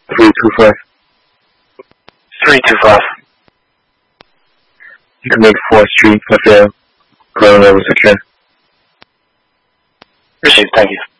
325. 325. You can make 4th Street, FL. Ground level secure. Received, thank you.